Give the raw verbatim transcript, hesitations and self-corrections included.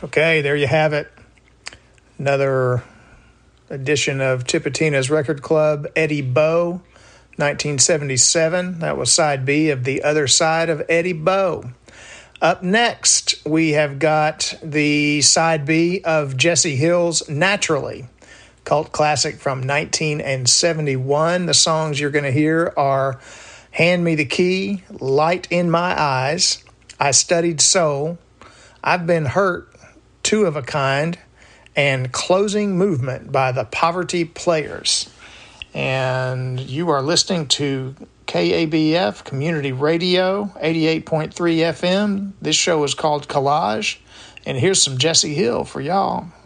Okay, there you have it. Another edition of Tipitina's Record Club, Eddie Bo, nineteen seventy-seven. That was side B of The Other Side of Eddie Bo. Up next, we have got the side B of Jesse Hill's Naturally, cult classic from nineteen seventy-one. The songs you're going to hear are Hand Me the Key, Light in My Eyes, I Studied Soul, I've Been Hurt, Two of a Kind, and Closing Movement by the Poverty Players. And you are listening to K A B F Community Radio, eighty-eight point three F M. This show is called Collage. And here's some Jesse Hill for y'all.